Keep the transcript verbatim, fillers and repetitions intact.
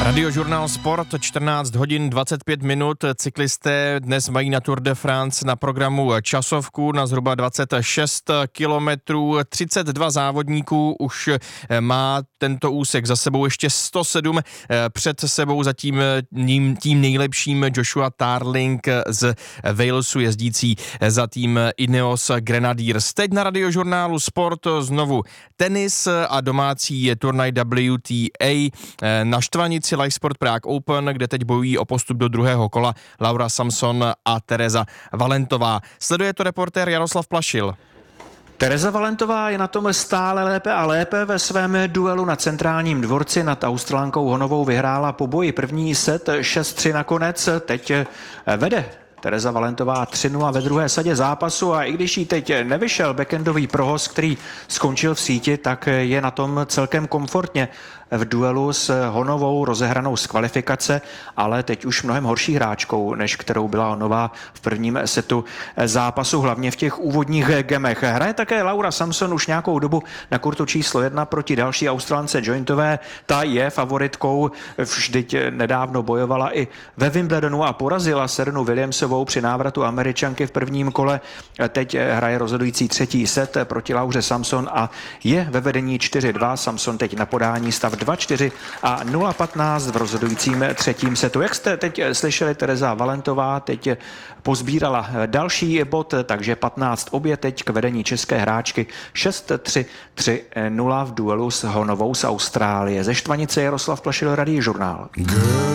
Radiožurnál Sport, čtrnáct hodin dvacet pět minut. Cyklisté dnes mají na Tour de France na programu časovku na zhruba dvacet šest kilometrů. třicet dva závodníků už má tento úsek za sebou, ještě sto sedm před sebou, zatím tím nejlepším Joshua Tarling z Walesu, jezdící za tým Ineos Grenadiers. Teď na Radiožurnálu Sport znovu tenis a domácí turnaj W T A na Štvanici Live Sport Prague Open, kde teď bojují o postup do druhého kola Laura Samson a Tereza Valentová. Sleduje to reportér Jaroslav Plašil. Tereza Valentová je na tom stále lépe a lépe. Ve svém duelu na centrálním dvorci nad Australankou Honovou vyhrála po boji první set šest tři nakonec. Teď vede Tereza Valentová tři nula ve druhé sadě zápasu a i když jí teď nevyšel backendový prohoz, který skončil v síti, tak je na tom celkem komfortně v duelu s Honovou rozehranou z kvalifikace, ale teď už mnohem horší hráčkou, než kterou byla Honová v prvním setu zápasu, hlavně v těch úvodních gemech. Hraje také Laura Samson už nějakou dobu na kurtu číslo jedna proti další Australance Jointové. Ta je favoritkou, vždyť nedávno bojovala i ve Wimbledonu a porazila Serenu Williamsovou při návratu Američanky v prvním kole. Teď hraje rozhodující třetí set proti Lauře Samson a je ve vedení čtyři dva. Samson teď na podání stav dva čtyři a nula patnáct v rozhodujícím třetím setu. Jak jste teď slyšeli, Tereza Valentová teď pozbírala další bod, takže patnáct obě teď k vedení české hráčky šest tři tři nula v duelu s Honovou z Austrálie. Ze Štvanice Jaroslav Plašil, Radiožurnál.